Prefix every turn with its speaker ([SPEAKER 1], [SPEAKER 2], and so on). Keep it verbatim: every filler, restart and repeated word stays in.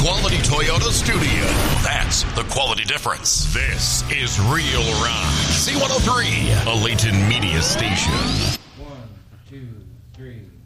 [SPEAKER 1] quality Toyota studio. That's the quality difference. This is Real Rock. C one oh three, a Layton media station.
[SPEAKER 2] One, two, three.